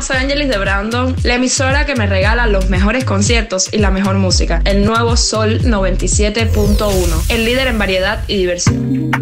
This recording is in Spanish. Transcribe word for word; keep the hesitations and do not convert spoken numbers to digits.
soy Angelis de Brandon, la emisora que me regala los mejores conciertos y la mejor música. El nuevo Sol noventa y siete punto uno, el líder en variedad y diversión.